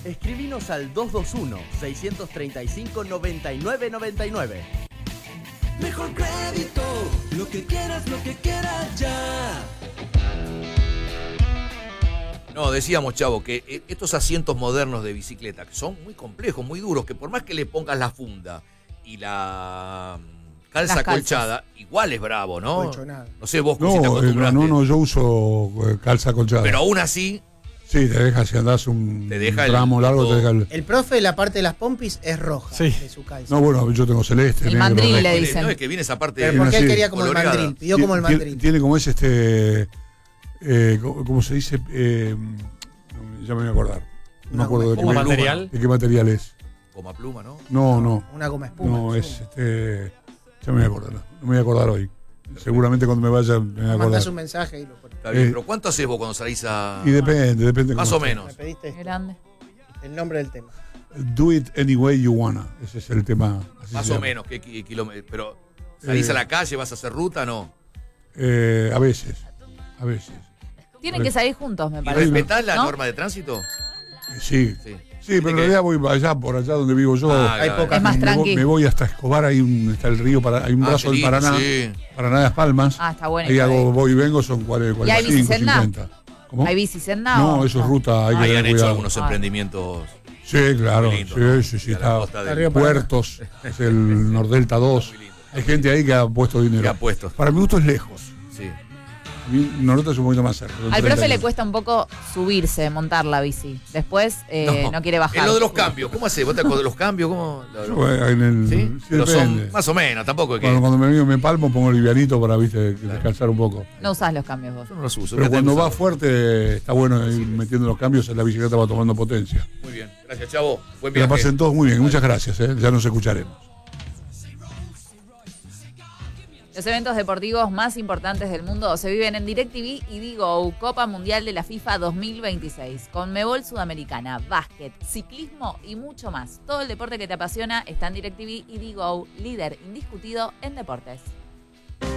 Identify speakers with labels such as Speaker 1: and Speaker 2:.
Speaker 1: Escribinos al 221-635-9999.
Speaker 2: Mejor crédito, lo que quieras ya.
Speaker 3: No, decíamos, Chavo, que estos asientos modernos de bicicleta, que son muy complejos, muy duros, que por más que le pongas la funda y la calza acolchada, igual es bravo, ¿no? No sé vos si te acostumbraste.
Speaker 4: No, yo uso calza acolchada.
Speaker 3: Pero aún así...
Speaker 4: Sí, te deja, si andás un tramo largo, te deja
Speaker 5: el profe, la parte de las pompis es roja de su calza.
Speaker 4: No, bueno, yo tengo celeste.
Speaker 6: El mandril le dicen.
Speaker 3: No, es que viene esa parte.
Speaker 5: Pero ¿por qué él quería como coloreada? El mandril? Pidió como el mandril.
Speaker 4: Tiene como es ¿cómo se dice? Ya me voy a acordar. No me acuerdo
Speaker 7: de material.
Speaker 4: ¿De qué material es?
Speaker 3: Goma pluma, ¿no?
Speaker 4: No.
Speaker 5: Una goma espuma.
Speaker 4: No, es ya me voy a acordar. No me voy a acordar hoy. Seguramente cuando me vaya me voy a acordar.
Speaker 5: Mandás un mensaje y lo pones.
Speaker 3: Está bien, pero ¿cuánto haces vos cuando salís a...?
Speaker 4: Y depende.
Speaker 3: Más o menos.
Speaker 5: Me pediste esto.
Speaker 6: Grande.
Speaker 5: El nombre del tema.
Speaker 4: Do it any way you wanna. Ese es el tema.
Speaker 3: Más o menos, ¿qué kilómetros? Pero, ¿salís a la calle, vas a hacer ruta, no?
Speaker 4: A veces.
Speaker 6: Tienen que salir juntos, me
Speaker 3: ¿Y
Speaker 6: parece.
Speaker 3: respetás la
Speaker 6: ¿no?
Speaker 3: norma de tránsito?
Speaker 4: Sí, pero en realidad voy por allá donde vivo yo.
Speaker 5: Hay pocas.
Speaker 6: Es más tranqui.
Speaker 4: Me voy hasta Escobar, está el río, hay un brazo del Paraná, Paraná de las Palmas.
Speaker 6: Está bueno.
Speaker 4: Ahí voy y vengo, son 45,
Speaker 6: ¿Y hay bicisenda?
Speaker 4: 50. ¿Cómo?
Speaker 6: ¿Hay bicisenda?
Speaker 4: No, eso es ruta, hay que
Speaker 3: Ahí
Speaker 4: tener
Speaker 3: han hecho
Speaker 4: cuidado.
Speaker 3: algunos emprendimientos.
Speaker 4: Sí, claro,
Speaker 3: lindo, ¿no?
Speaker 4: sí,
Speaker 3: De la costa del-
Speaker 4: Puertos, es el Nordelta 2. Hay gente ahí que ha puesto dinero.
Speaker 3: Que ha puesto.
Speaker 4: Para mi gusto es lejos.
Speaker 3: Sí.
Speaker 4: A mí Nordelta es un poquito más cerca.
Speaker 6: Al profe le cuesta un poco subirse, montar la bici. Después no quiere bajar.
Speaker 3: En lo de los cambios, ¿cómo hacés? ¿Vos te acordás de los cambios? ¿Cómo?
Speaker 4: ¿Sí?
Speaker 3: Pero
Speaker 4: depende.
Speaker 3: son más o menos, tampoco es que...
Speaker 4: Cuando me palmo pongo livianito para descansar un poco.
Speaker 6: No usás los cambios vos.
Speaker 3: Yo no los uso.
Speaker 4: Pero
Speaker 3: fíjate,
Speaker 4: cuando
Speaker 3: no
Speaker 4: va
Speaker 3: uso.
Speaker 4: fuerte está bueno ir metiendo los cambios, la bicicleta va tomando potencia.
Speaker 3: Muy bien, gracias, Chavo. Buen
Speaker 4: Que la
Speaker 3: viaje.
Speaker 4: pasen todos muy bien, muchas gracias, ya nos escucharemos.
Speaker 6: Los eventos deportivos más importantes del mundo se viven en DirecTV y Digo, Copa Mundial de la FIFA 2026, Conmebol Sudamericana, básquet, ciclismo y mucho más. Todo el deporte que te apasiona está en DirecTV y Digo, líder indiscutido en deportes.